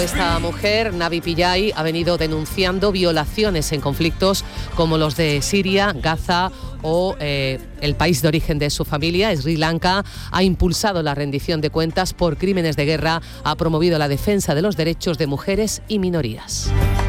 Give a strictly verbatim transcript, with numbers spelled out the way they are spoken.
esta mujer, Navi Pillay, ha venido denunciando violaciones en conflictos como los de Siria, Gaza o eh, el país de origen de su familia, Sri Lanka. Ha impulsado la rendición de cuentas por crímenes de guerra, ha promovido la defensa de los derechos de mujeres y minorías.